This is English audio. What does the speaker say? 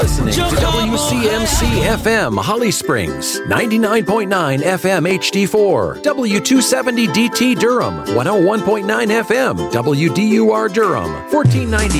Listening to WCMC FM Holly Springs, 99.9 FM HD4, W270 DT Durham, 101.9 FM WDUR Durham, 1490